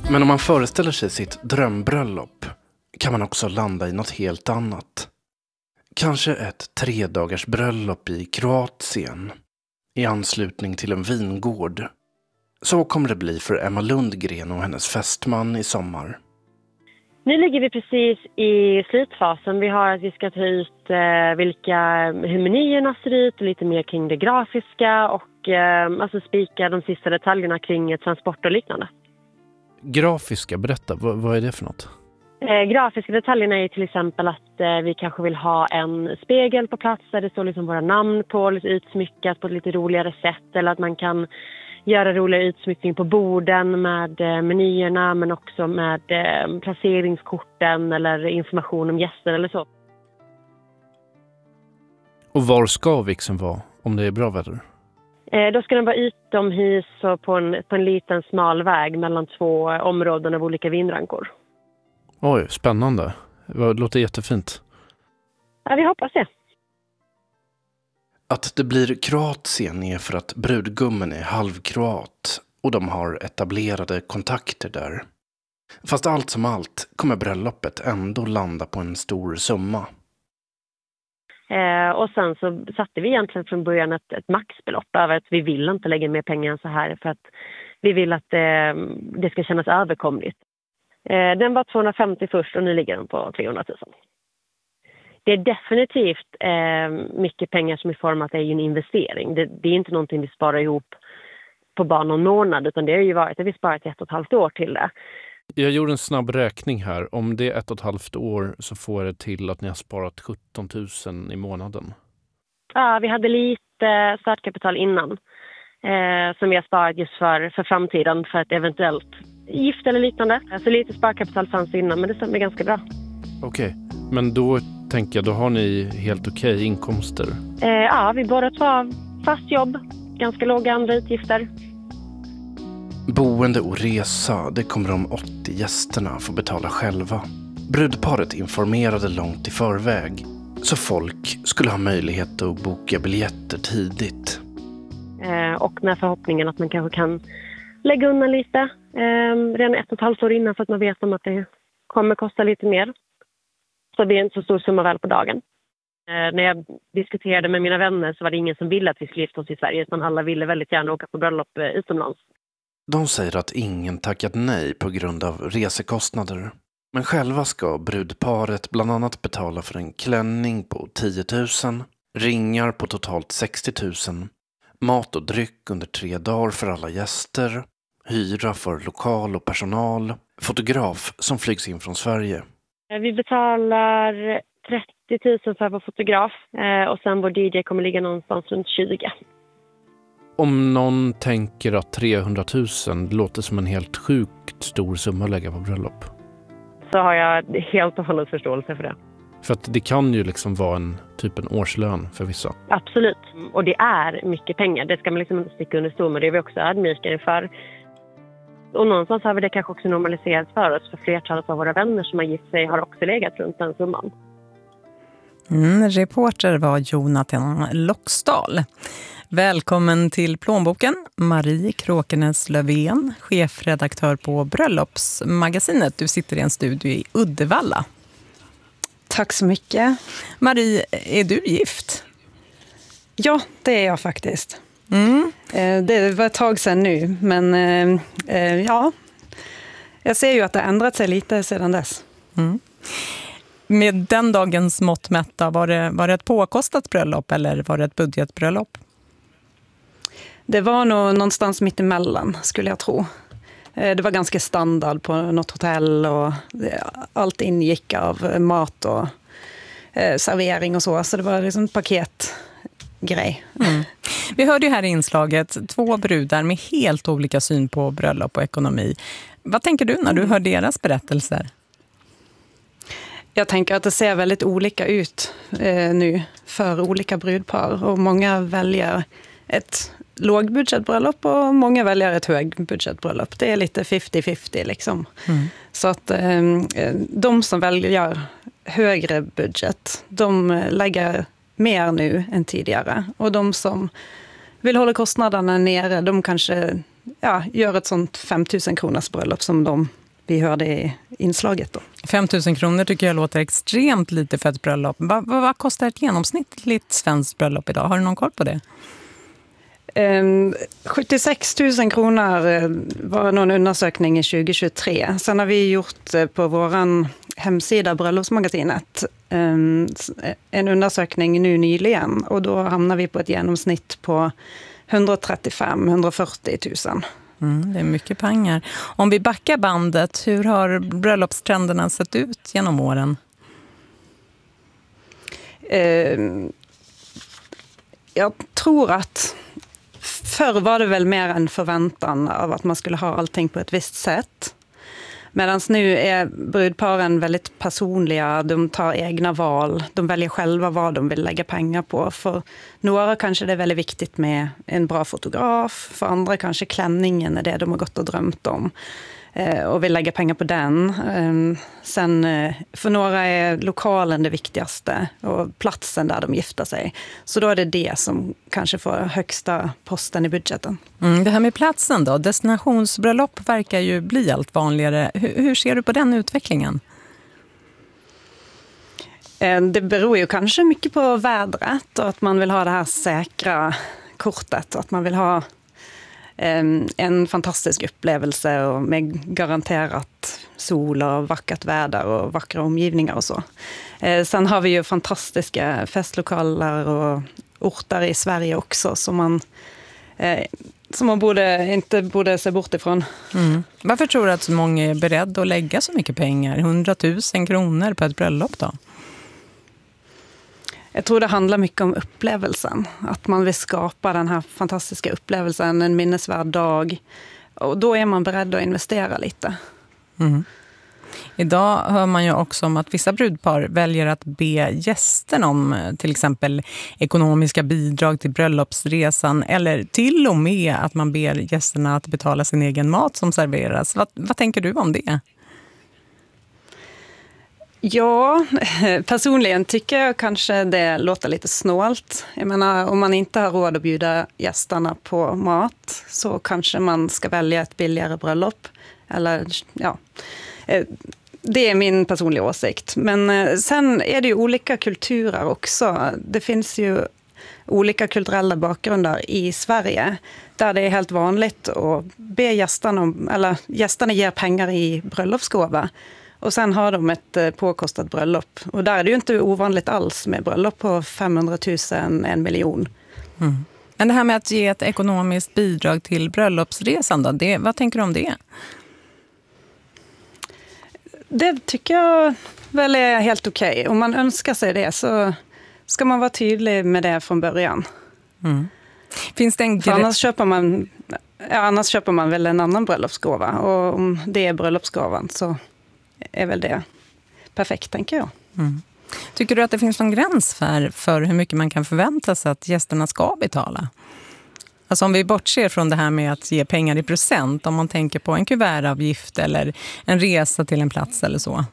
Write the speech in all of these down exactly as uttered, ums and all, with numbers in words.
Men om man föreställer sig sitt drömbröllop kan man också landa i något helt annat. Kanske ett tre dagars bröllop i Kroatien i anslutning till en vingård. Så kommer det bli för Emma Lundgren och hennes fästman i sommar. Nu ligger vi precis i slutfasen. Vi har att vi ska ta ut eh, vilka, hur menyerna ser ut och lite mer kring det grafiska och eh, alltså spika de sista detaljerna kring transport och liknande. Grafiska, berätta, vad, vad är det för något? Eh, grafiska detaljerna är till exempel att eh, vi kanske vill ha en spegel på plats där det står liksom våra namn på, lite utsmyckat på ett lite roligare sätt. Eller att man kan göra roligare utsmyckning på borden med eh, menyerna men också med eh, placeringskorten eller information om gäster eller så. Och var ska vigseln vara om det är bra väder? Eh, då ska den vara utomhus och på en, på en liten smal väg mellan två områden av olika vinrankor. Oj, spännande. Det låter jättefint. Ja, vi hoppas det. Att det blir Kroatien är för att brudgummen är halvkroat och de har etablerade kontakter där. Fast allt som allt kommer bröllopet ändå landa på en stor summa. Eh, och sen så satte vi egentligen från början ett, ett maxbelopp över att vi vill inte lägga mer pengar än så här för att vi vill att eh, det ska kännas överkomligt. Eh, den var tvåhundrafemtio först och nu ligger den på trehundratusen. Det är definitivt eh, mycket pengar som i form att det är en investering. Det, det är inte någonting vi sparar ihop på bara någon månad utan det har ju varit att vi sparat ett och ett halvt år till det. Jag gjorde en snabb räkning här. Om det är ett och ett halvt år så får det till att ni har sparat sjutton tusen i månaden. Ja, vi hade lite startkapital innan eh, som vi har sparat just för, för framtiden för ett eventuellt gift eller liknande. Så lite sparkapital fanns innan men det stämmer ganska bra. Okej, okay. Men då tänker jag, då har ni helt okej okay inkomster? Eh, ja, vi båda tar fast jobb, ganska låga andra utgifter. Boende och resa, det kommer de åttio gästerna få betala själva. Brudparet informerade långt i förväg, så folk skulle ha möjlighet att boka biljetter tidigt. Eh, och med förhoppningen att man kanske kan lägga undan lite eh, redan ett och ett halvt år innan för att man vet om att det kommer kosta lite mer. Så det är inte så stor summa väl på dagen. Eh, när jag diskuterade med mina vänner så var det ingen som ville att vi skulle gifta oss i Sverige utan alla ville väldigt gärna åka på bröllop eh, utomlands. De säger att ingen tackat nej på grund av resekostnader. Men själva ska brudparet bland annat betala för en klänning på tio tusen, ringar på totalt sextio tusen, mat och dryck under tre dagar för alla gäster, hyra för lokal och personal, fotograf som flygs in från Sverige. Vi betalar trettio tusen för vår fotograf och sen vår D J kommer ligga någonstans runt tjugo. Om någon tänker att trehundratusen låter som en helt sjukt stor summa att lägga på bröllop. Så har jag helt och hållet förståelse för det. För att det kan ju liksom vara en typ en årslön för vissa. Absolut. Och det är mycket pengar. Det ska man liksom inte sticka under stol med. Det är vi också ödmjuka för. Och någonstans har vi det kanske också normaliserat för oss. För flertalet av våra vänner som har gift sig har också legat runt den summan. Mm, reporter var Jonathan Loxdal. Välkommen till Plånboken, Marie Kråkenes Löfven, chefredaktör på Bröllopsmagasinet. Du sitter i en studio i Uddevalla. Tack så mycket. Marie, är du gift? Ja, det är jag faktiskt. Mm. Det var ett tag sedan nu, men ja, jag ser ju att det har ändrat sig lite sedan dess. Mm. Med den dagens mått mätta, var det, var det ett påkostat bröllop eller var det ett budgetbröllop? Det var nog någonstans mitt emellan, skulle jag tro. Det var ganska standard på något hotell och allt ingick av mat och servering och så. Så det var liksom ett paketgrej. Mm. Vi hörde ju här i inslaget två brudar med helt olika syn på bröllop och ekonomi. Vad tänker du när du hör deras berättelser? Jag tänker att det ser väldigt olika ut eh, nu för olika brudpar. Och många väljer ett lågbudgetbröllop och många väljer ett högbudgetbröllop. Det är lite femtio femtio liksom. Mm. Så att eh, de som väljer högre budget, de lägger mer nu än tidigare. Och de som vill hålla kostnaderna nere, de kanske ja, gör ett sånt fem tusen kronors bröllop som de vi hörde i inslaget då. fem tusen kronor tycker jag låter extremt lite för ett bröllop. Vad, vad, vad kostar ett genomsnittligt svenskt bröllop idag? Har du någon koll på det? Um, sjuttiosex tusen kronor var någon undersökning i tjugohundratjugotre. Sen har vi gjort på våran hemsida Bröllopsmagasinet um, en undersökning nu nyligen. Och då hamnar vi på ett genomsnitt på etthundratrettiofem till etthundrafyrtio tusen. Mm, det är mycket pengar. Om vi backar bandet, hur har bröllopstrenderna sett ut genom åren? Um, jag tror att förr var det väl mer en förväntan av att man skulle ha allting på ett visst sätt. Medan nu är brudparen väldigt personliga, de tar egna val, de väljer själva vad de vill lägga pengar på. För några kanske det är väldigt viktigt med en bra fotograf, för andra kanske klänningen är det de har gått och drömt om och vill lägga pengar på den. Sen för några är lokalen det viktigaste och platsen där de gifter sig. Så då är det det som kanske får högsta posten i budgeten. Mm, det här med platsen då, destinationsbröllop verkar ju bli allt vanligare. Hur, hur ser du på den utvecklingen? Det beror ju kanske mycket på vädret och att man vill ha det här säkra kortet och att man vill ha en fantastisk upplevelse och med garanterat sol och vackert väder och vackra omgivningar och så. Sen har vi ju fantastiska festlokaler och orter i Sverige också som man, som man borde, inte borde se bort ifrån. Mm. Varför tror du att så många är beredda att lägga så mycket pengar? hundratusen kronor på ett bröllop då? Jag tror det handlar mycket om upplevelsen. Att man vill skapa den här fantastiska upplevelsen, en minnesvärd dag. Och då är man beredd att investera lite. Mm. Idag hör man ju också om att vissa brudpar väljer att be gästen om till exempel ekonomiska bidrag till bröllopsresan. Eller till och med att man ber gästerna att betala sin egen mat som serveras. Vad, vad tänker du om det? Ja, personligen tycker jag kanske det låter lite snålt. Jag menar, om man inte har råd att bjuda gästerna på mat så kanske man ska välja ett billigare bröllop. Eller, ja, det är min personliga åsikt. Men sen är det ju olika kulturer också. Det finns ju olika kulturella bakgrunder i Sverige där det är helt vanligt att be gästerna om, eller gästerna ger pengar i bröllopsgåva. Och sen har de ett påkostat bröllop. Och där är det ju inte ovanligt alls med bröllop på femhundratusen, en miljon. Mm. Men det här med att ge ett ekonomiskt bidrag till bröllopsresan då, det, vad tänker du om det? Det tycker jag väl är helt okej. Okay. Om man önskar sig det så ska man vara tydlig med det från början. Mm. Finns det en gre- annars köper man, ja, annars köper man väl en annan bröllopsgåva. Och om det är bröllopsgåvan så är väl det perfekt, tänker jag. Mm. Tycker du att det finns någon gräns för, för hur mycket man kan förvänta sig att gästerna ska betala? Alltså om vi bortser från det här med att ge pengar i procent, om man tänker på en kuvertavgift eller en resa till en plats eller så.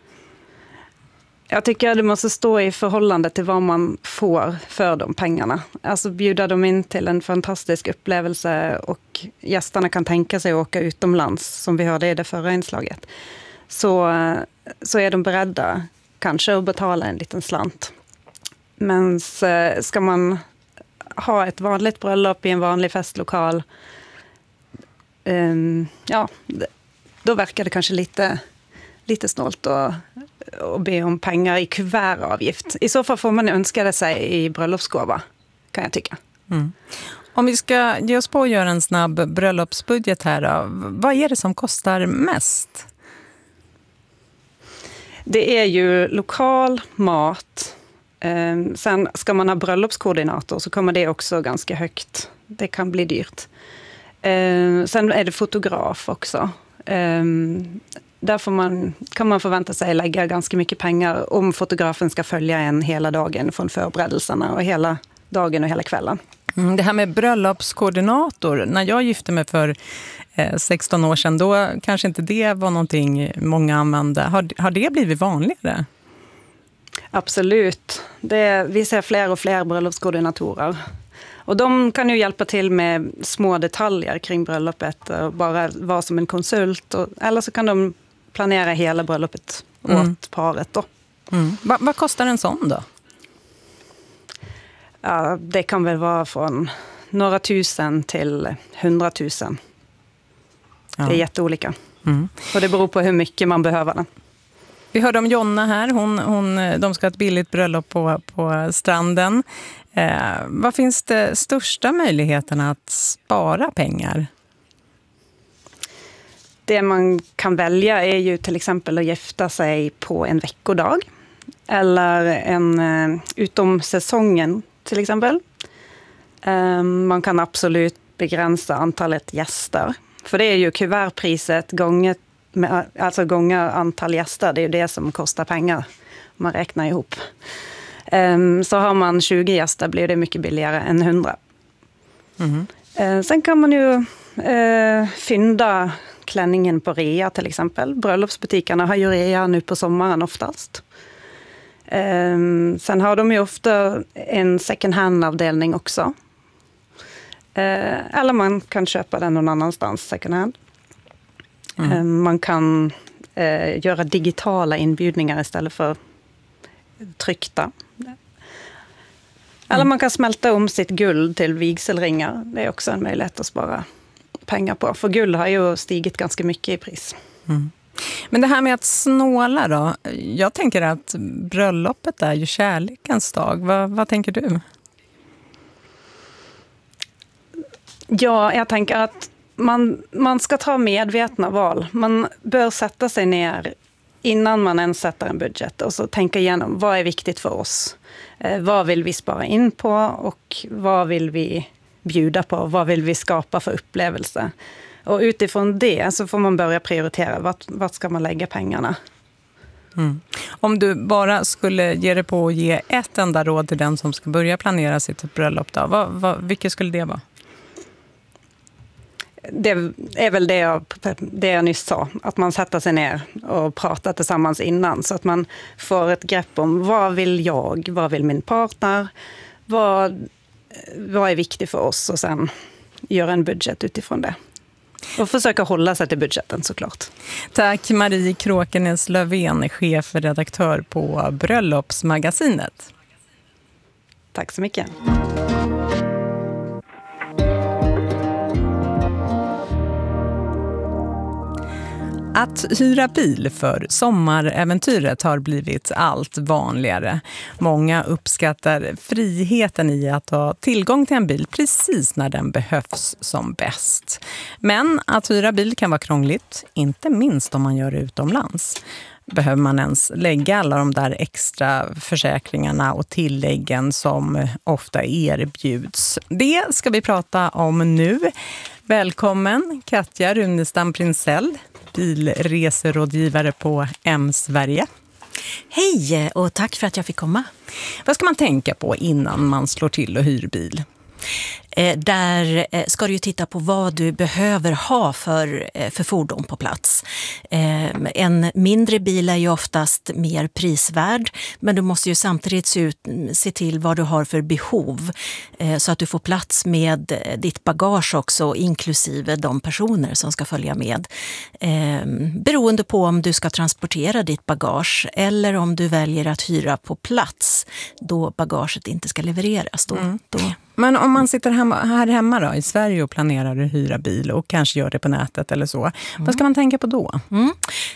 Jag tycker att det måste stå i förhållande till vad man får för de pengarna. Alltså bjuda dem in till en fantastisk upplevelse och gästerna kan tänka sig att åka utomlands, som vi hörde i det förra inslaget. Så, så är de beredda kanske att betala en liten slant. Men ska man ha ett vanligt bröllop i en vanlig festlokal, um, ja, då verkar det kanske lite, lite snålt att, att be om pengar i kuvertavgift. I så fall får man önska det sig i bröllopsgåva, kan jag tycka. Mm. Om vi ska ge oss på att göra en snabb bröllopsbudget här då, vad är det som kostar mest? Det är ju lokal, mat. Sen ska man ha bröllopskoordinator så kommer det också ganska högt. Det kan bli dyrt. Sen är det fotograf också. Där får man, kan man förvänta sig lägga ganska mycket pengar om fotografen ska följa en hela dagen från förberedelserna och hela dagen och hela kvällen. Mm, det här med bröllopskoordinator, när jag gifte mig för eh, sexton år sedan, då kanske inte det var någonting många använde. Har, har det blivit vanligare? Absolut. Det, vi ser fler och fler bröllopskoordinatorer. Och de kan ju hjälpa till med små detaljer kring bröllopet och bara vara som en konsult. Och, eller så kan de planera hela bröllopet mm. åt paret då. Mm. Va, vad kostar en sån då? Ja, det kan väl vara från några tusen till hundratusen. Ja. Det är jätteolika. Mm. Och det beror på hur mycket man behöver den. Vi hörde om Jonna här. Hon, hon, de ska ha ett billigt bröllop på, på stranden. Eh, vad finns det största möjligheterna att spara pengar? Det man kan välja är ju till exempel att gifta sig på en veckodag. Eller en eh, utom säsongen till exempel. Eh, man kan absolut begränsa antalet gäster. För det är ju kuvertpriset gånget, alltså gånger antal gäster. Det är ju det som kostar pengar. Man räknar ihop. Eh, så har man tjugo gäster blir det mycket billigare än hundra. Mm. Eh, sen kan man ju eh, fynda klänningen på rea till exempel. Bröllopsbutikerna har ju rea nu på sommaren oftast. Um, sen har de ju ofta en second hand-avdelning också. Uh, eller man kan köpa den någon annanstans second hand. Mm. Uh, man kan uh, göra digitala inbjudningar istället för tryckta. Mm. Eller man kan smälta om sitt guld till vigselringar. Det är också en möjlighet att spara pengar på. För guld har ju stigit ganska mycket i pris. Mm. Men det här med att snåla då. Jag tänker att bröllopet är ju kärlekens dag. Vad, vad tänker du? Ja, jag tänker att man, man ska ta medvetna val. Man bör sätta sig ner innan man ens sätter en budget och så tänka igenom vad är viktigt för oss. Eh, vad vill vi spara in på och vad vill vi bjuda på? Vad vill vi skapa för upplevelse? Och utifrån det så får man börja prioritera. Vart, vart ska man lägga pengarna? Mm. Om du bara skulle ge dig på att ge ett enda råd till den som ska börja planera sitt bröllop då. Vad, vad, vilket skulle det vara? Det är väl det jag, det jag nyss sa. Att man sätter sig ner och pratar tillsammans innan. Så att man får ett grepp om vad vill jag? Vad vill min partner? Vad, vad är viktigt för oss? Och sen göra en budget utifrån det. Och försöka hålla sig till budgeten såklart. Tack Marie Kråkenes Lövén, chefredaktör på Bröllopsmagasinet. Tack så mycket. Att hyra bil för sommaräventyret har blivit allt vanligare. Många uppskattar friheten i att ha tillgång till en bil precis när den behövs som bäst. Men att hyra bil kan vara krångligt, inte minst om man gör det utomlands. Behöver man ens lägga alla de där extra försäkringarna och tilläggen som ofta erbjuds? Det ska vi prata om nu. Välkommen Katja Runestam Prinsell, bilreserådgivare på M-Sverige. Hej och tack för att jag fick komma. Vad ska man tänka på innan man slår till och hyr bil? Eh, där eh, ska du ju titta på vad du behöver ha för, eh, för fordon på plats. Eh, en mindre bil är ju oftast mer prisvärd, men du måste ju samtidigt se, ut, se till vad du har för behov eh, så att du får plats med ditt bagage också, inklusive de personer som ska följa med. Eh, beroende på om du ska transportera ditt bagage eller om du väljer att hyra på plats då bagaget inte ska levereras. Då, mm. då. Men om man sitter hemma, här hemma då, i Sverige och planerar att hyra bil och kanske gör det på nätet eller så. Mm. Vad ska man tänka på då? Mm.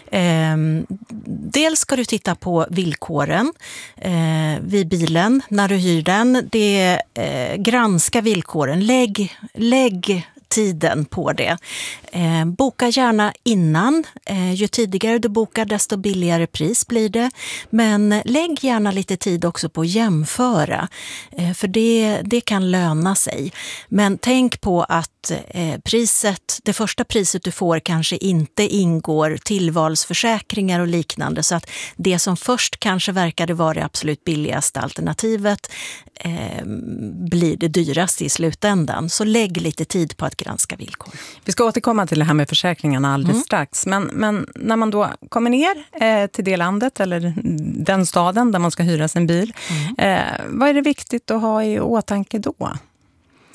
Eh, dels ska du titta på villkoren eh, vid bilen när du hyr den. Det eh, granska villkoren. Lägg, lägg tiden på det. Eh, boka gärna innan. Eh, ju tidigare du bokar desto billigare pris blir det. Men lägg gärna lite tid också på att jämföra. Eh, för det, det kan löna sig. Men tänk på att eh, priset, det första priset du får kanske inte ingår tillvalsförsäkringar och liknande. Så att det som först kanske verkade vara det absolut billigaste alternativet eh, blir det dyraste i slutändan. Så lägg lite tid på att granska villkor. Vi ska återkomma till det här med försäkringarna alldeles mm. strax. Men, men när man då kommer ner eh, till det landet eller den staden där man ska hyra sin bil. Mm. Eh, vad är det viktigt att ha i åtanke då?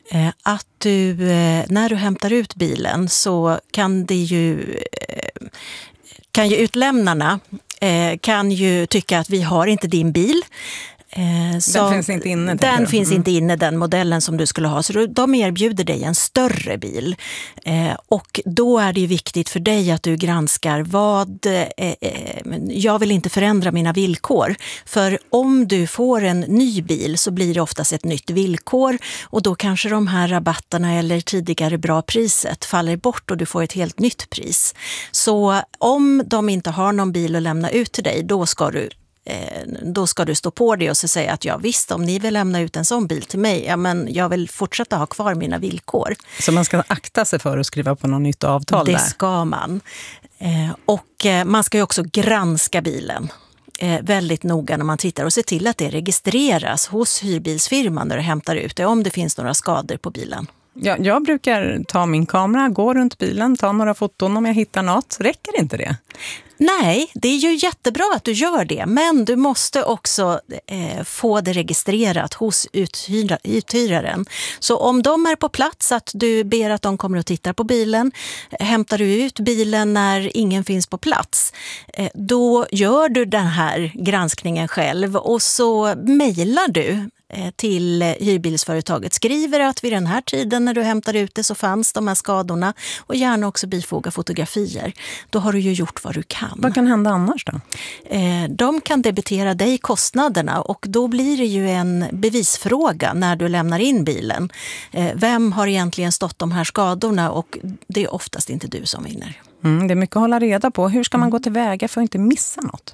Eh, att du, eh, när du hämtar ut bilen så kan det ju, eh, kan ju utlämnarna eh, kan ju tycka att vi har inte din bil. Eh, den finns inte inne. Den finns mm. inte inne, den modellen som du skulle ha. Så de erbjuder dig en större bil. Eh, och då är det ju viktigt för dig att du granskar vad... Eh, eh, jag vill inte förändra mina villkor. För om du får en ny bil så blir det oftast ett nytt villkor. Och då kanske de här rabatterna eller tidigare bra priset faller bort och du får ett helt nytt pris. Så om de inte har någon bil att lämna ut till dig, då ska du då ska du stå på det och så säga att ja visst, om ni vill lämna ut en sån bil till mig, ja men jag vill fortsätta ha kvar mina villkor. Så man ska akta sig för att skriva på något nytt avtal det där? Det ska man. Och man ska ju också granska bilen väldigt noga när man tittar och se till att det registreras hos hyrbilsfirman när du hämtar ut det, om det finns några skador på bilen. Ja, jag brukar ta min kamera, gå runt bilen, ta några foton om jag hittar något. Räcker inte det? Nej, det är ju jättebra att du gör det, men du måste också eh, få det registrerat hos uthyra, uthyraren. Så om de är på plats, att du ber att de kommer och tittar på bilen, hämtar du ut bilen när ingen finns på plats, eh, då gör du den här granskningen själv och så mejlar du till hyrbilsföretaget, skriver att vid den här tiden när du hämtar ut det så fanns de här skadorna och gärna också bifoga fotografier. Då har du ju gjort vad du kan. Vad kan hända annars då? De kan debitera dig kostnaderna och då blir det ju en bevisfråga när du lämnar in bilen. Vem har egentligen stått de här skadorna, och det är oftast inte du som vinner. Mm, det är mycket att hålla reda på. Hur ska man gå tillväga för att inte missa något?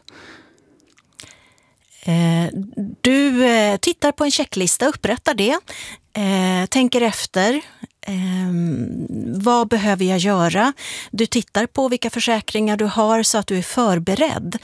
Du tittar på en checklista, upprättar det, tänker efter, vad behöver jag göra? Du tittar på vilka försäkringar du har så att du är förberedd.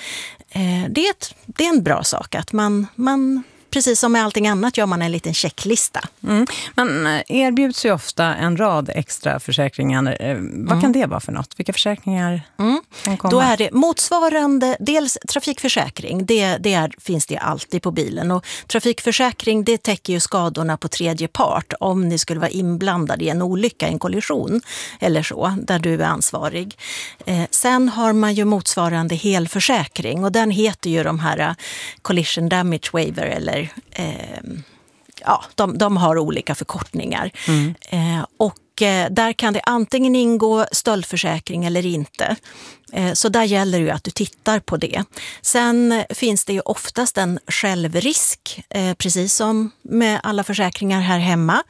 Det är, ett, det är en bra sak att man... man precis som med allting annat gör man en liten checklista. Mm. Man erbjuds ju ofta en rad extra försäkringar. Vad mm. kan det vara för något? Vilka försäkringar mm. kan komma? Då är det motsvarande, dels trafikförsäkring, det, det är, finns det alltid på bilen. Och trafikförsäkring, det täcker ju skadorna på tredje part om ni skulle vara inblandade i en olycka, en kollision eller så, där du är ansvarig. Eh, sen har man ju motsvarande helförsäkring och den heter ju de här collision damage waiver eller Eh, ja, de, de har olika förkortningar. Mm. Eh, och eh, där kan det antingen ingå stöldförsäkring eller inte. Eh, så där gäller det ju att du tittar på det. Sen finns det ju oftast en självrisk, eh, precis som med alla försäkringar här hemma.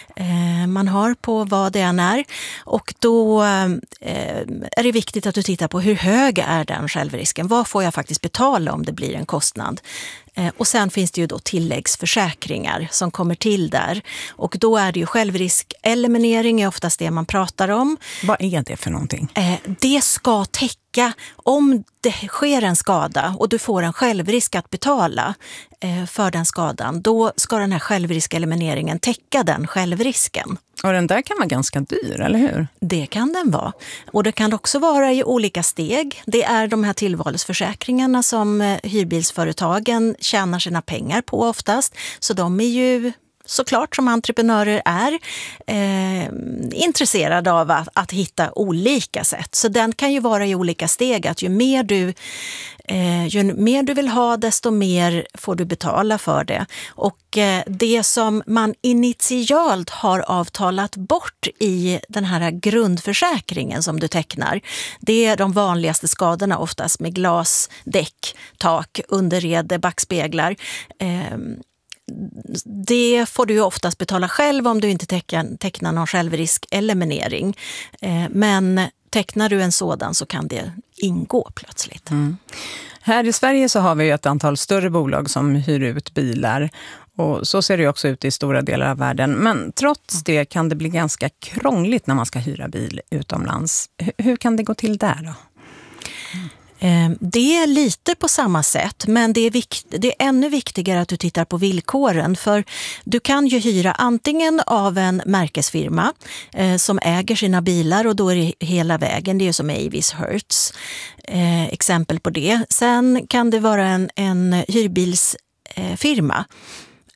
Eh, man har på vad det än är. Och då eh, är det viktigt att du tittar på hur hög är den självrisken. Vad får jag faktiskt betala om det blir en kostnad? Och sen finns det ju då tilläggsförsäkringar som kommer till där. Och då är det ju självriskeliminering är oftast det man pratar om. Vad är det för någonting? Det ska täcka om det sker en skada och du får en självrisk att betala för den skadan. Då ska den här självriskelimineringen täcka den självrisken. Och den där kan vara ganska dyr, eller hur? Det kan den vara. Och det kan också vara i olika steg. Det är de här tillvalsförsäkringarna som hyrbilsföretagen tjänar sina pengar på oftast. Så de är ju såklart som entreprenörer är eh, intresserade av att, att hitta olika sätt. Så den kan ju vara i olika steg. Att ju mer du, eh, ju mer du vill ha, desto mer får du betala för det. Och eh, det som man initialt har avtalat bort i den här grundförsäkringen som du tecknar, det är de vanligaste skadorna oftast med glas, däck, tak, underrede, backspeglar. Eh, Det får du ju oftast betala själv om du inte tecknar, tecknar någon självriskeliminering. Eh, men tecknar du en sådan så kan det ingå plötsligt. Mm. Här i Sverige så har vi ett antal större bolag som hyr ut bilar. Och så ser det också ut i stora delar av världen. Men trots det kan det bli ganska krångligt när man ska hyra bil utomlands. H- hur kan det gå till där då? Mm. Det är lite på samma sätt, men det är, vikt, det är ännu viktigare att du tittar på villkoren. För du kan ju hyra antingen av en märkesfirma eh, som äger sina bilar och då är det hela vägen. Det är ju som Avis Hertz, eh, exempel på det. Sen kan det vara en, en hyrbilsfirma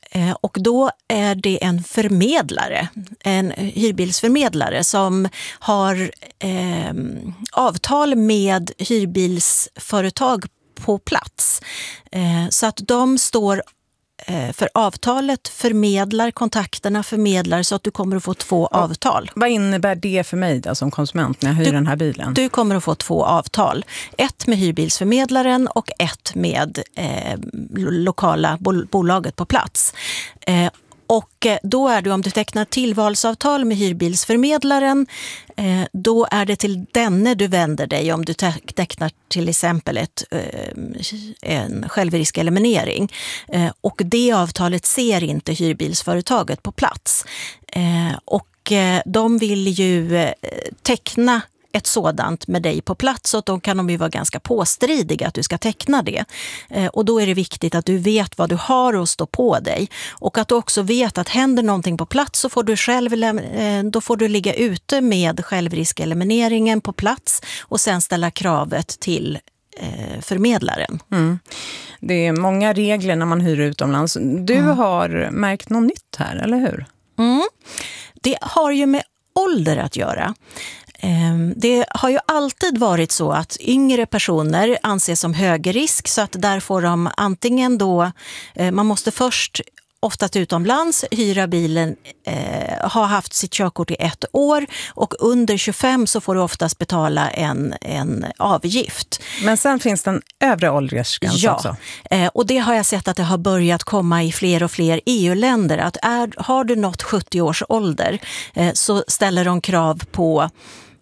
Eh, och då är det en förmedlare, en hyrbilsförmedlare som har eh, avtal med hyrbilsföretag på plats. Eh, så att de står för avtalet, förmedlar kontakterna, förmedlar så att du kommer att få två avtal. Vad innebär det för mig då, som konsument när jag hyr du, den här bilen? Du kommer att få två avtal. Ett med hyrbilsförmedlaren och ett med eh, lokala bol- bolaget på plats. Eh, Och då är det, om du tecknar tillvalsavtal med hyrbilsförmedlaren, eh, då är det till denne du vänder dig om du te- tecknar till exempel ett, eh, en självriskeliminering. Eh, och det avtalet ser inte hyrbilsföretaget på plats. Eh, och eh, de vill ju eh, teckna ett sådant med dig på plats, och då kan de ju vara ganska påstridiga att du ska teckna det. Eh, och då är det viktigt att du vet vad du har att stå på dig, och att du också vet att händer någonting på plats så får du själv eh, då får du ligga ute med självriskelimineringen på plats och sen ställa kravet till eh, förmedlaren. Mm. Det är många regler när man hyr utomlands. Du mm. har märkt något nytt här, eller hur? Mm. Det har ju med ålder att göra. Det har ju alltid varit så att yngre personer anses som högrisk, så att där får de antingen då, man måste först ofta utomlands hyra bilen, eh, ha haft sitt körkort i ett år, och under tjugofem så får du oftast betala en, en avgift. Men sen finns det en övre åldersgräns ja, också. Eh, och det har jag sett att det har börjat komma i fler och fler E U-länder. Att är, har du nått sjuttio års ålder eh, så ställer de krav på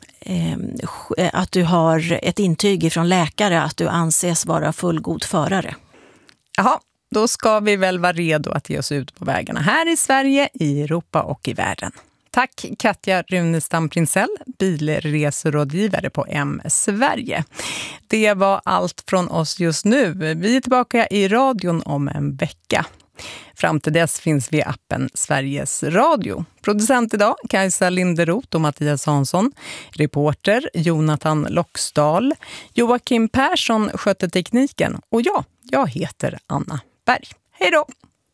att du har ett intyg från läkare att du anses vara fullgod förare. Jaha, då ska vi väl vara redo att ge oss ut på vägarna här i Sverige, i Europa och i världen. Tack Katja Runestam-Prinsell, bilreserådgivare på M Sverige. Det var allt från oss just nu. Vi är tillbaka i radion om en vecka. Fram till dess finns vi i appen Sveriges Radio. Producent idag Kajsa Linderoth och Mattias Hansson. Reporter Jonathan Loxdal. Joakim Persson sköter tekniken. Och jag, jag heter Anna Berg. Hej då!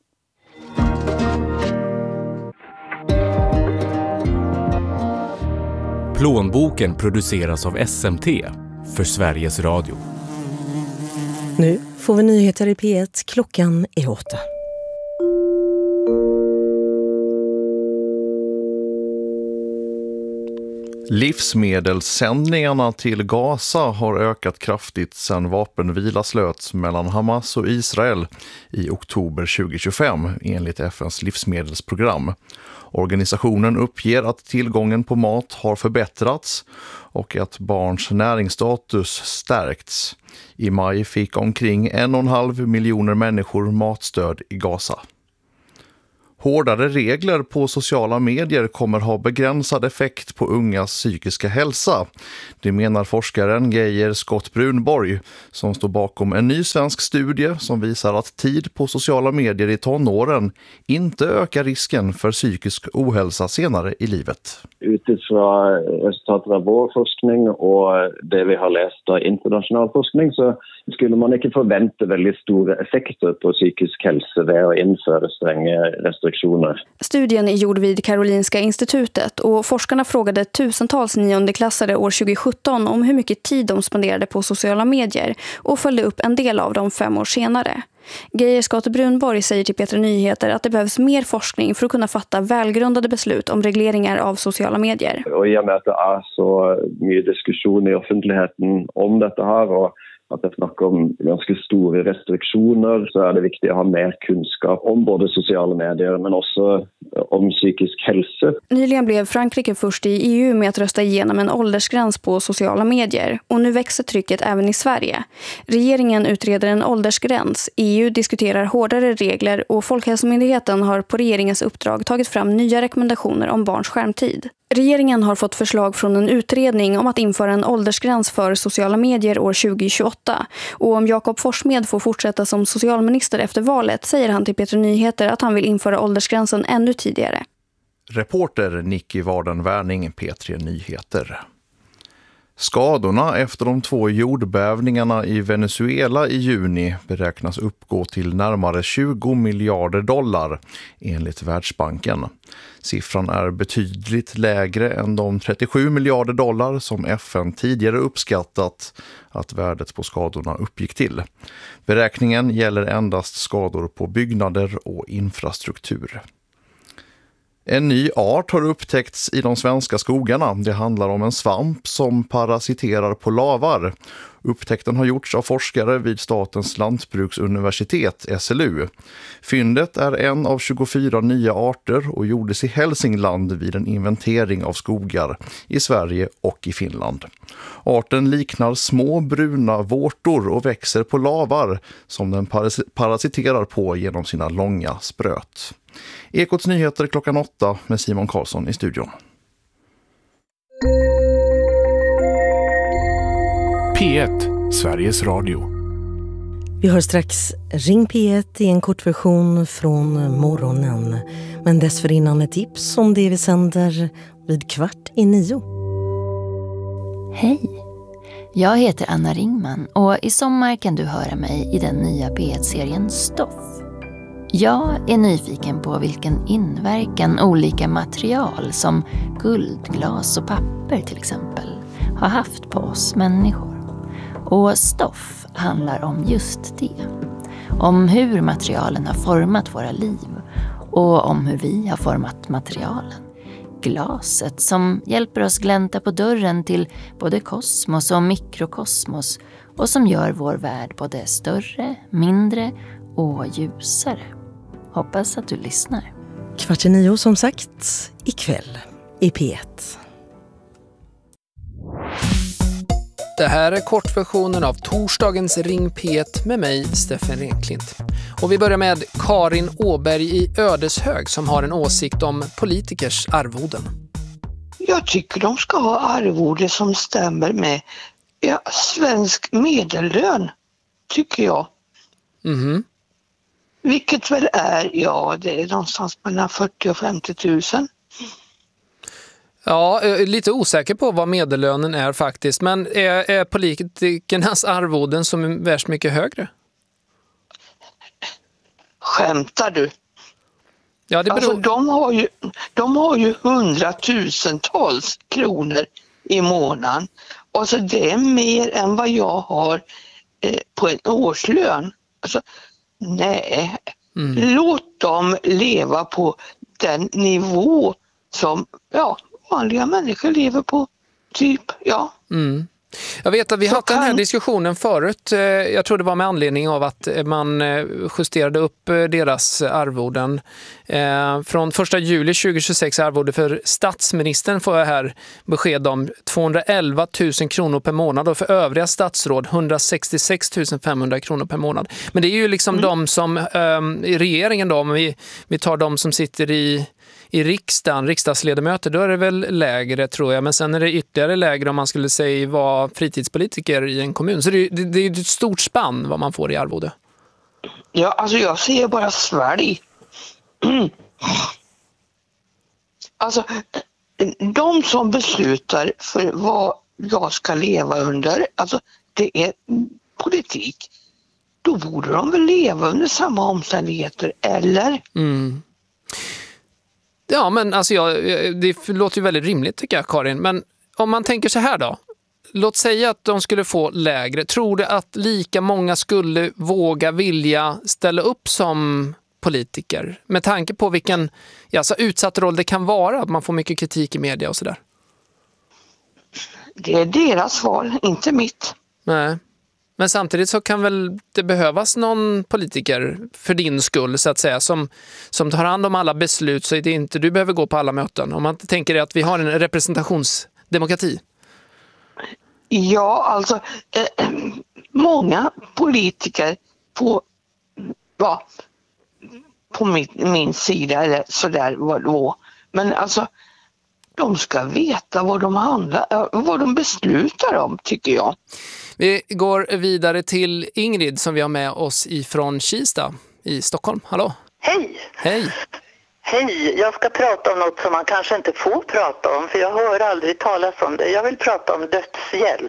Plånboken produceras av S M T för Sveriges Radio. Nu får vi nyheter i P ett. Klockan är åtta. Livsmedelssändningarna till Gaza har ökat kraftigt sedan vapenvila slöts mellan Hamas och Israel i oktober tjugohundratjugofem enligt F N:s livsmedelsprogram. Organisationen uppger att tillgången på mat har förbättrats och att barns näringsstatus stärkts. I maj fick omkring en och en halv miljoner människor matstöd i Gaza. Hårdare regler på sociala medier kommer ha begränsad effekt på ungas psykiska hälsa. Det menar forskaren Geir Scott Brunborg, som står bakom en ny svensk studie som visar att tid på sociala medier i tonåren inte ökar risken för psykisk ohälsa senare i livet. Utifrån resultatet av vår forskning och det vi har läst av internationell forskning så skulle man inte förvänta väldigt stora effekter på psykisk hälsa ved att införa stränga restriktioner. Studien är gjord vid Karolinska institutet och forskarna frågade tusentals niondeklassare år tjugosjutton om hur mycket tid de spenderade på sociala medier och följde upp en del av dem fem år senare. Geir Scott Brunborg säger till P tre Nyheter att det behövs mer forskning för att kunna fatta välgrundade beslut om regleringar av sociala medier. Och i och med att det är så mycket diskussion i offentligheten om detta här och att det snackar om ganska stora restriktioner så är det viktigt att ha mer kunskap om både sociala medier men också om psykisk hälsa. Nyligen blev Frankrike först i E U med att rösta igenom en åldersgräns på sociala medier och nu växer trycket även i Sverige. Regeringen utreder en åldersgräns, E U diskuterar hårdare regler och Folkhälsomyndigheten har på regeringens uppdrag tagit fram nya rekommendationer om barns skärmtid. Regeringen har fått förslag från en utredning om att införa en åldersgräns för sociala medier år tjugohundratjugoåtta. Och om Jakob Forssmed får fortsätta som socialminister efter valet säger han till P tre Nyheter att han vill införa åldersgränsen ännu tidigare. Reporter Nicky Varden Wärning, P tre Nyheter. Skadorna efter de två jordbävningarna i Venezuela i juni beräknas uppgå till närmare tjugo miljarder dollar enligt Världsbanken. Siffran är betydligt lägre än de trettiosju miljarder dollar som F N tidigare uppskattat att värdet på skadorna uppgick till. Beräkningen gäller endast skador på byggnader och infrastruktur. En ny art har upptäckts i de svenska skogarna. Det handlar om en svamp som parasiterar på lavar. Upptäckten har gjorts av forskare vid Statens lantbruksuniversitet, S L U. Fyndet är en av tjugofyra nya arter och gjordes i Hälsingland vid en inventering av skogar i Sverige och i Finland. Arten liknar små bruna vårtor och växer på lavar som den paras- parasiterar på genom sina långa spröt. Ekots nyheter klockan åtta med Simon Karlsson i studion. P ett, Sveriges Radio. Vi har strax Ring P ett i en kortversion från morgonen. Men dessförinnan ett tips om det vi sänder vid kvart i nio. Hej! Jag heter Anna Ringman och i sommar kan du höra mig i den nya P ett-serien Stoff. Jag är nyfiken på vilken inverkan olika material som guld, glas och papper till exempel har haft på oss människor. Och Stoff handlar om just det. Om hur materialen har format våra liv och om hur vi har format materialen. Glaset som hjälper oss glänta på dörren till både kosmos och mikrokosmos och som gör vår värld både större, mindre och ljusare. Hoppas att du lyssnar. Kvart i nio som sagt, ikväll i P ett. Det här är kortversionen av torsdagens Ring P ett med mig, Steffen Renklint. Och vi börjar med Karin Åberg i Ödeshög som har en åsikt om politikers arvoden. Jag tycker de ska ha arvode som stämmer med ja, svensk medellön, tycker jag. Mhm. Vilket väl är, ja, det är någonstans mellan fyrtio och femtio tusen. Ja, jag är lite osäker på vad medellönen är faktiskt. Men är, är politikernas arvoden som är värst mycket högre? Skämtar du? Ja, det beror... Alltså, de har ju, de har ju hundratusentals kronor i månaden. Alltså det är mer än vad jag har eh, på en årslön. Alltså, nej, mm. Låt dem leva på den nivå som ja, vanliga människor lever på, typ, ja. Mm. Jag vet att vi har haft kan... den här diskussionen förut. Jag tror det var med anledning av att man justerade upp deras arvoden. Från första juli tjugohundratjugosex arvode för statsministern får jag här besked om tvåhundraelva tusen kronor per månad och för övriga statsråd hundrasextiosex tusen femhundra kronor per månad. Men det är ju liksom mm. de som um, i regeringen då, om vi, vi tar de som sitter i I riksdagen, riksdagsledamöter, då är det väl lägre tror jag. Men sen är det ytterligare lägre om man skulle säga vara fritidspolitiker i en kommun. Så det, det, det är ett stort spann vad man får i arvode. Ja, alltså jag ser bara Sverige. Mm. Alltså, de som beslutar för vad jag ska leva under, alltså det är politik. Då borde de väl leva under samma omständigheter, eller? Mm. Ja, men alltså jag, det låter ju väldigt rimligt tycker jag, Karin. Men om man tänker så här då. Låt säga att de skulle få lägre. Tror du att lika många skulle våga vilja ställa upp som politiker? Med tanke på vilken ja, så utsatt roll det kan vara. Att man får mycket kritik i media och sådär. Det är deras val, inte mitt. Nej. Men samtidigt så kan väl det behövas någon politiker för din skull så att säga som, som tar hand om alla beslut så är det inte du behöver gå på alla möten. Om man tänker att vi har en representationsdemokrati. Ja, alltså eh, många politiker på, ja, på min, min sida eller sådär vad då. Men alltså de ska veta vad de handlar, vad de beslutar om tycker jag. Vi går vidare till Ingrid som vi har med oss ifrån Kista i Stockholm. Hallå? Hej! Hej! Hej, jag ska prata om något som man kanske inte får prata om, för jag hör aldrig talas om det. Jag vill prata om dödshjälp.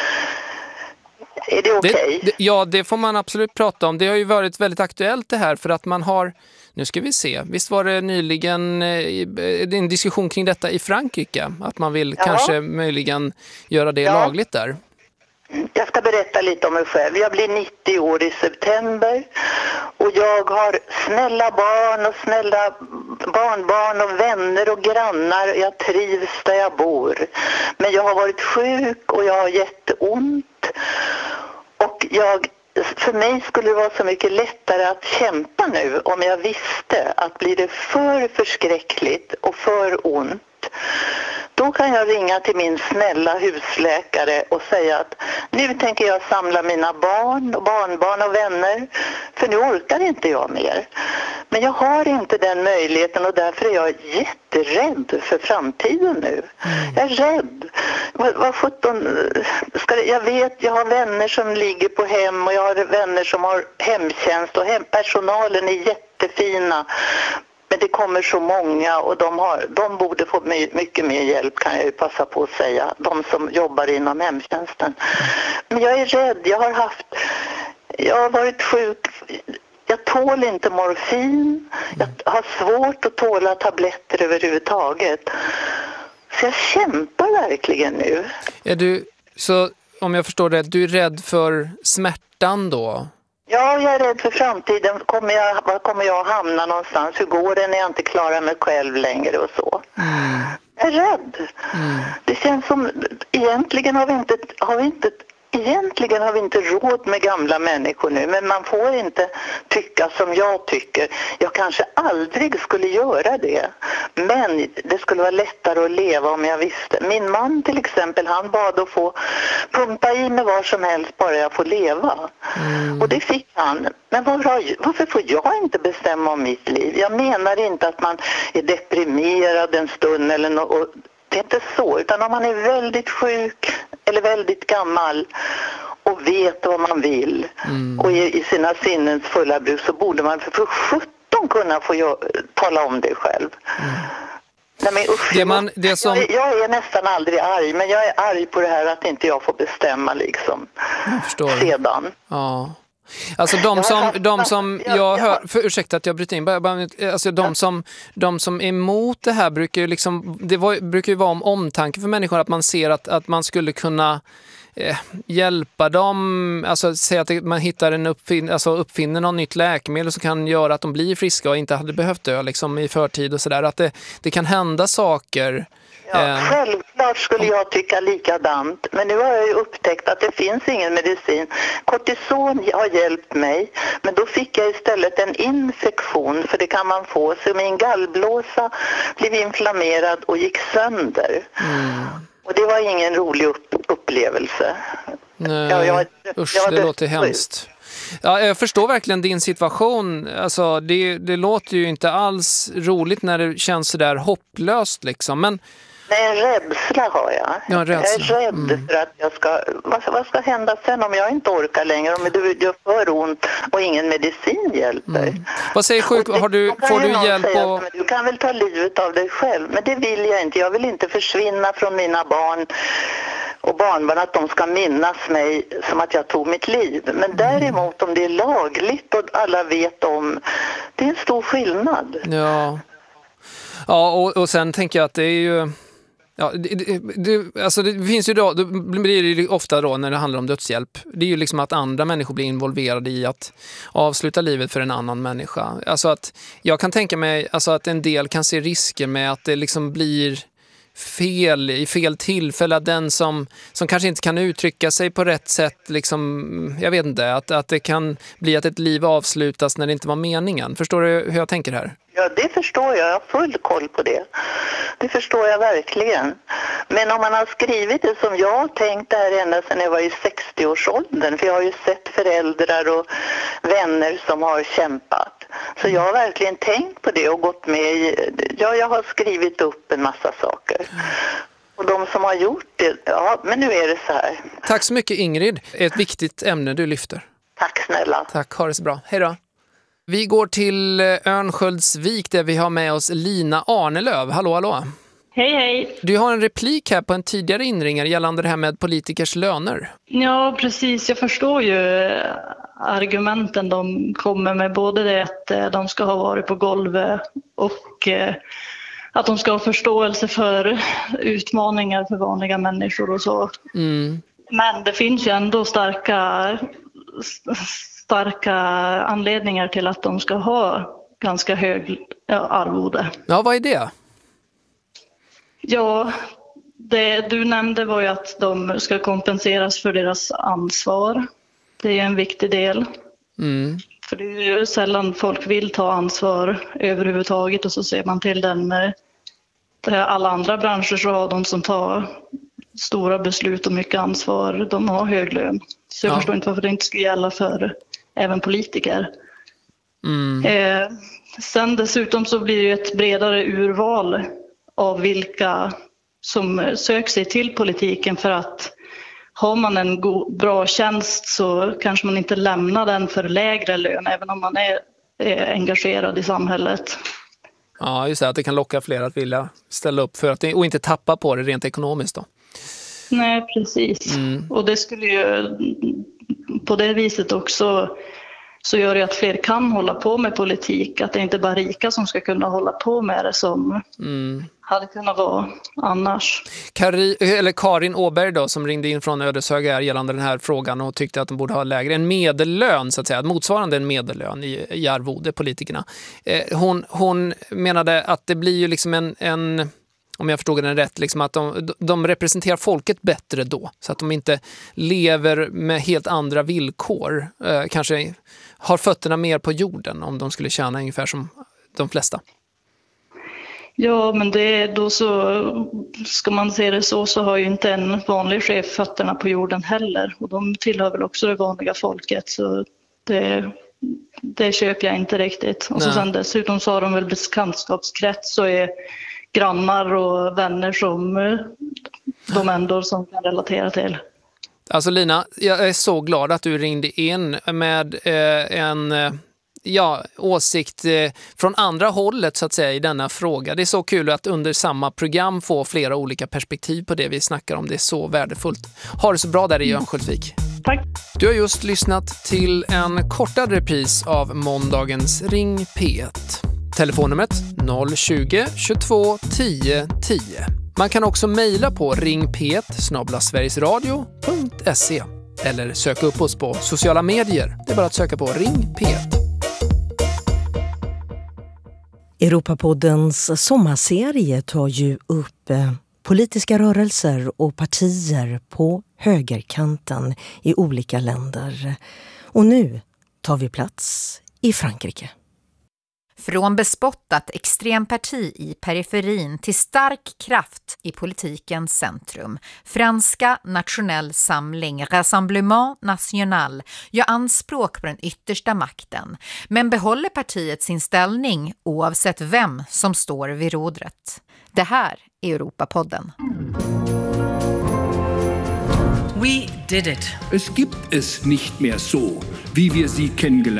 Är det okej? Okay? Det, det, ja, det får man absolut prata om. Det har ju varit väldigt aktuellt det här, för att man har, nu ska vi se, visst var det nyligen eh, en diskussion kring detta i Frankrike, att man vill ja. kanske möjligen göra det ja. lagligt där. Jag ska berätta lite om mig själv. Jag blir nittio år i september och jag har snälla barn och snälla barnbarn och vänner och grannar. Jag trivs där jag bor. Men jag har varit sjuk och jag har jätteont. Och jag, för mig skulle det vara så mycket lättare att kämpa nu om jag visste att blir det för förskräckligt och för ont, då kan jag ringa till min snälla husläkare och säga att nu tänker jag samla mina barn och barnbarn och vänner, för nu orkar inte jag mer. Men jag har inte den möjligheten och därför är jag jätterädd för framtiden nu. Jag är rädd. Vad, vad sjutton, ska det, jag vet, jag har vänner som ligger på hem och jag har vänner som har hemtjänst och hem, personalen är jättefina. Men det kommer så många och de, har, de borde få mycket mer hjälp, kan jag ju passa på att säga. De som jobbar inom hemtjänsten. Men jag är rädd. Jag har haft... Jag har varit sjuk. Jag tål inte morfin. Jag har svårt att tåla tabletter överhuvudtaget. Så jag kämpar verkligen nu. Är du, så om jag förstår det, du är rädd för smärtan då? Ja, jag är rädd för framtiden. Kommer jag, var kommer jag hamna någonstans? Hur går det när jag inte klarar mig själv längre och så? Mm. Jag är rädd. Mm. Det känns som, egentligen har vi inte, har vi inte Egentligen har vi inte råd med gamla människor nu, men man får inte tycka som jag tycker. Jag kanske aldrig skulle göra det, men det skulle vara lättare att leva om jag visste. Min man till exempel, han bad att få pumpa i mig var som helst bara jag får leva. Mm. Och det fick han. Men var, varför får jag inte bestämma om mitt liv? Jag menar inte att man är deprimerad en stund eller något. Det är inte så, utan om man är väldigt sjuk eller väldigt gammal och vet vad man vill mm. och är i sina sinnens fulla bruk, så borde man för sjutton kunna få jag, tala om det själv. Mm. Nej, men usch, det man, det som... jag, jag är nästan aldrig arg, men jag är arg på det här att inte jag får bestämma liksom. Jag förstår. Sedan. Ja. Alltså de som, de som jag hör, för, ursäkta att jag bryter in, bara, bara, alltså de som, de som är emot det här brukar ju liksom, det var, brukar ju vara om omtanke för människor, att man ser att, att man skulle kunna eh, hjälpa dem, alltså säga att man hittar en uppfin, alltså uppfinner något nytt läkemedel som kan göra att de blir friska och inte hade behövt dö liksom i förtid och sådär, att det, det kan hända saker. Ja, självklart skulle jag tycka likadant, men nu har jag ju upptäckt att det finns ingen medicin. Kortison har hjälpt mig, men då fick jag istället en infektion, för det kan man få. Så min gallblåsa blev inflammerad och gick sönder. Mm. Och det var ingen rolig upp- upplevelse. Nej, jag, jag, usch, jag det låter hemskt. Ja, jag förstår verkligen din situation. Alltså, det, det låter ju inte alls roligt när det känns så där hopplöst liksom, men... Nej, en rädsla har jag. Ja, rädsla. Jag är rädd mm. för att jag ska... Vad, vad ska hända sen om jag inte orkar längre? Om du gör för ont och ingen medicin hjälper. Mm. Vad säger sjuk... Har du, får du hjälp säga, och... Du kan väl ta livet av dig själv. Men det vill jag inte. Jag vill inte försvinna från mina barn och barnbarn, att de ska minnas mig som att jag tog mitt liv. Men däremot om det är lagligt och alla vet om, det är en stor skillnad. Ja, ja och, och sen tänker jag att det är ju... Ja, det, det, alltså det finns ju då, det blir det ofta då när det handlar om dödshjälp. Det är ju liksom att andra människor blir involverade i att avsluta livet för en annan människa. Alltså att jag kan tänka mig alltså att en del kan se risker med att det liksom blir fel i fel tillfälle, att den som, som kanske inte kan uttrycka sig på rätt sätt liksom, jag vet inte, att, att det kan bli att ett liv avslutas när det inte var meningen. Förstår du hur jag tänker här? Ja, det förstår jag. Jag har full koll på det. Det förstår jag verkligen. Men om man har skrivit det som jag har tänkt där ända sedan jag var i sextio-årsåldern, för jag har ju sett föräldrar och vänner som har kämpat. Så jag har verkligen tänkt på det och gått med i... Ja, jag har skrivit upp en massa saker. Och de som har gjort det, ja, men nu är det så här. Tack så mycket, Ingrid. Ett viktigt ämne du lyfter. Tack snälla. Tack, ha det så bra. Hej då. Vi går till Örnsköldsvik där vi har med oss Lina Arnelöv. Hallå, hallå. Hej, hej. Du har en replik här på en tidigare inringare gällande det här med politikers löner. Ja, precis. Jag förstår ju argumenten de kommer med. Både det att de ska ha varit på golvet och att de ska ha förståelse för utmaningar för vanliga människor och så. Mm. Men det finns ju ändå starka, starka anledningar till att de ska ha ganska hög arvode. Ja, vad är det? Ja, det du nämnde var ju att de ska kompenseras för deras ansvar. Det är en viktig del. Mm. För det är ju sällan folk vill ta ansvar överhuvudtaget och så ser man till den med alla andra branscher så har de som tar stora beslut och mycket ansvar, de har hög lön. Så jag ja. förstår inte varför det inte ska gälla för även politiker. Mm. Eh, sen dessutom så blir det ett bredare urval av vilka som söker sig till politiken, för att har man en god, bra tjänst så kanske man inte lämnar den för lägre lön även om man är, är engagerad i samhället. Ja, just det, att det kan locka fler att vilja ställa upp för att det, och inte tappa på det rent ekonomiskt då. Nej, precis. Mm. Och det skulle ju på det viset också så gör det att fler kan hålla på med politik. Att det inte bara rika som ska kunna hålla på med det som mm. hade kunnat vara annars. Kari, eller Karin Åberg då, som ringde in från Ödeshöga gällande den här frågan och tyckte att de borde ha lägre. En medellön så att säga, motsvarande en medellön i, i arvode, politikerna. Eh, hon, hon menade att det blir ju liksom en... en om jag förstod den rätt, liksom att de, de representerar folket bättre då. Så att de inte lever med helt andra villkor. Eh, kanske har fötterna mer på jorden om de skulle tjäna ungefär som de flesta. Ja, men det, då så ska man se det så, så har ju inte en vanlig chef fötterna på jorden heller. Och de tillhör väl också det vanliga folket, så det, det köper jag inte riktigt. Och så sen dessutom så har de väl bekantskapskrets och är grannar och vänner som de ändå som kan relatera till. Alltså Lina, jag är så glad att du ringde in med eh, en eh, ja, åsikt eh, från andra hållet så att säga i denna fråga. Det är så kul att under samma program få flera olika perspektiv på det vi snackar om. Det är så värdefullt. Ha det så bra där i Örnsköldsvik. Tack. Du har just lyssnat till en kortad repris av måndagens Ring P ett. Telefonnumret noll tjugo, tjugotvå, tio, tio. Man kan också mejla på ring p ett snabel-a sverigesradio punkt se eller söka upp oss på sociala medier. Det är bara att söka på Ring P ett. Europapoddens sommarserie tar ju upp eh, politiska rörelser och partier på högerkanten i olika länder. Och nu tar vi plats i Frankrike. Från bespottat extremparti i periferin till stark kraft i politikens centrum. Franska Nationell Samling, Rassemblement National, gör anspråk på den yttersta makten. Men behåller partiet sin ställning oavsett vem som står vid rodret. Det här är Europapodden. We did it. Es gibt es nicht mehr so, wie wir sie kennengelernt